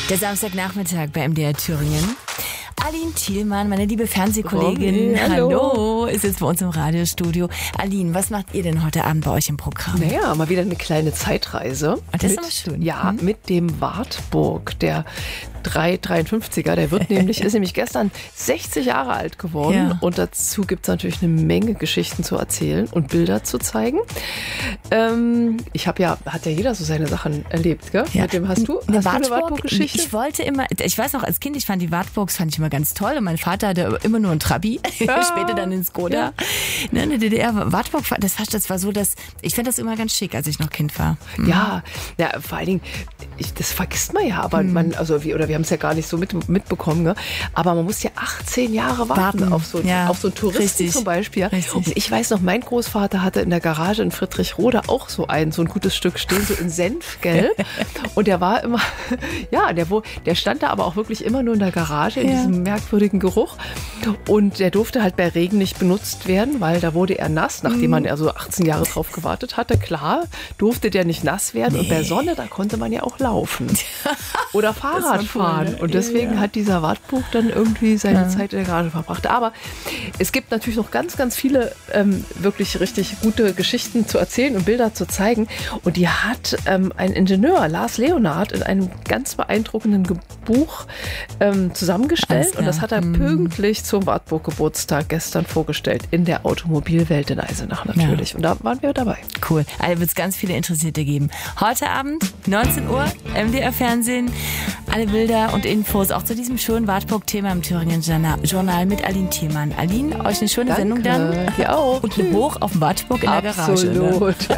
Der Samstagnachmittag bei MDR Thüringen. Aline Thielmann, meine liebe Fernsehkollegin, hallo, ist jetzt bei uns im Radiostudio. Aline, was macht ihr denn heute Abend bei euch im Programm? Naja, mal wieder eine kleine Zeitreise. Das ist aber schön. Ja, mit dem Wartburg, der 353er, der ist nämlich gestern 60 Jahre alt geworden. Ja. Und dazu gibt es natürlich eine Menge Geschichten zu erzählen und Bilder zu zeigen. Hat ja jeder so seine Sachen erlebt, gell? Ja. Mit dem hast du eine Wartburg-Geschichte? Ich weiß noch, als Kind, die Wartburgs fand ich immer ganz toll. Und mein Vater hatte immer nur einen Trabi, später dann den Skoda. Ja. In der DDR, Wartburg, das war so, ich fand das immer ganz schick, als ich noch Kind war. Ja, vor allen Dingen, das vergisst man ja, aber wir haben es ja gar nicht so mitbekommen, ne? Aber man muss ja 18 Jahre warten auf so einen Touristen. Richtig. Zum Beispiel. Richtig. Und ich weiß noch, mein Großvater hatte in der Garage in Friedrichroda auch so ein gutes Stück stehen, so in Senfgelb. Und der war immer, der stand da aber auch wirklich immer nur in der Garage, in diesem merkwürdigen Geruch. Und der durfte halt bei Regen nicht benutzt werden, weil da wurde er nass, nachdem man 18 Jahre drauf gewartet hatte. Klar, durfte der nicht nass werden. Nee. Und bei Sonne, da konnte man ja auch laufen. Oder Fahrrad fahren. Cool, ne? Und deswegen hat dieser Wartburg dann irgendwie seine Zeit in der Garage verbracht. Aber es gibt natürlich noch ganz, ganz viele wirklich richtig gute Geschichten zu erzählen und Bilder zu zeigen. Und die hat ein Ingenieur, Lars Leonhard, in einem ganz beeindruckenden Buch zusammengestellt. Und das hat er pünktlich zum Wartburg-Geburtstag gestern vorgestellt. In der Automobilwelt in Eisenach natürlich. Ja. Und da waren wir dabei. Cool. Also wird es ganz viele Interessierte geben. Heute Abend, 19 Uhr, MDR Fernsehen. Alle Bilder und Infos auch zu diesem schönen Wartburg-Thema im Thüringen Journal mit Aline Thielmann. Aline, euch eine schöne Sendung dann. Ja auch. Und hoch auf Wartburg in der Garage. Absolut.